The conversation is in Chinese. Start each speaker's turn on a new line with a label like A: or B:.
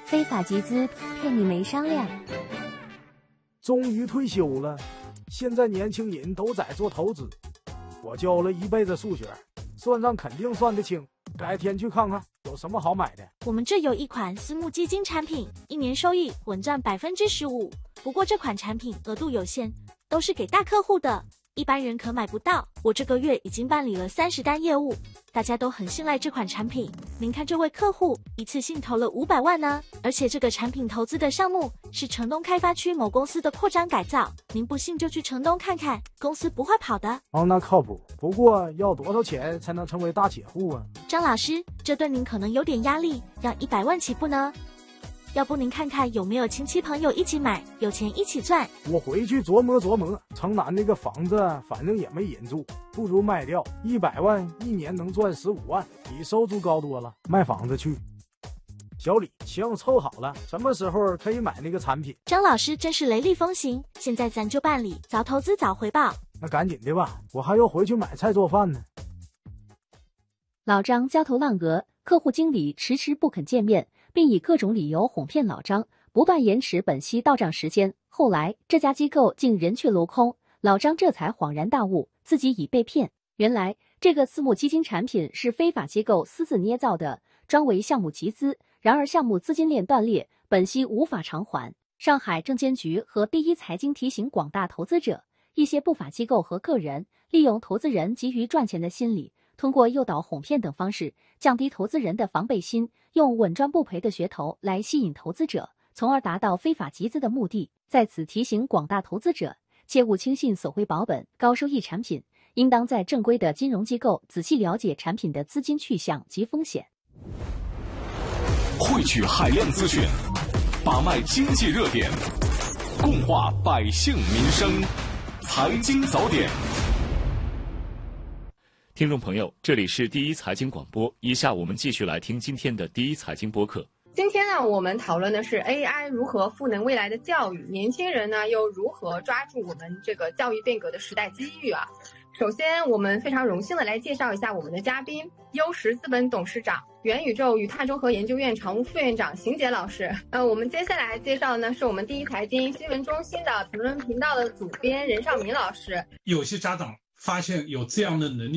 A: 非法集资，骗你没商量。
B: 终于退休了，现在年轻人都在做投资。我教了一辈子数学，算账肯定算得清。改天去看看有什么好买的。
C: 我们这有一款私募基金产品，1年收益稳赚15%。不过这款产品额度有限，都是给大客户的，一般人可买不到。我这个月已经办理了30单业务，大家都很信赖这款产品。您看这位客户一次性投了500万呢，而且这个产品投资的项目是城东开发区某公司的扩张改造。您不信就去城东看看，公司不会跑的。
B: 哦，那靠谱。不过要多少钱才能成为大铁户啊？
C: 张老师，这对您可能有点压力，要100万起步呢。要不您看看有没有亲戚朋友一起买，有钱一起赚。
B: 我回去琢磨琢磨，城南那个房子反正也没人住，不如卖掉，100万一年能赚15万，比收租高多了。卖房子去。小李，行，凑好了，什么时候可以买那个产品？
C: 张老师真是雷厉风行，现在咱就办理，早投资早回报。
B: 那赶紧的吧，我还要回去买菜做饭呢。
A: 老张焦头烂额，客户经理迟迟不肯见面，并以各种理由哄骗老张，不断延迟本息到账时间。后来这家机构竟人去楼空，老张这才恍然大悟，自己已被骗。原来这个私募基金产品是非法机构私自捏造的，专为项目集资。然而项目资金链断裂，本息无法偿还。上海证监局和第一财经提醒广大投资者，一些不法机构和个人利用投资人急于赚钱的心理，通过诱导、哄骗等方式，降低投资人的防备心，用稳赚不赔的噱头来吸引投资者，从而达到非法集资的目的。在此提醒广大投资者，切勿轻信索回保本、高收益产品，应当在正规的金融机构仔细了解产品的资金去向及风险。
D: 汇聚海量资讯，把脉经济热点，共话百姓民生，财经早点。
E: 听众朋友，这里是第一财经广播，以下我们继续来听今天的第一财经播客。
F: 今天呢，我们讨论的是 AI 如何赋能未来的教育，年轻人呢又如何抓住我们这个教育变革的时代机遇啊。首先，我们非常荣幸的来介绍一下我们的嘉宾，优实资本董事长、元宇宙与碳中和研究院常务副院长邢杰老师。我们接下来介绍的呢是我们第一财经新闻中心的评论频道的主编任尚明老师。
G: 有些家长发现有这样的能力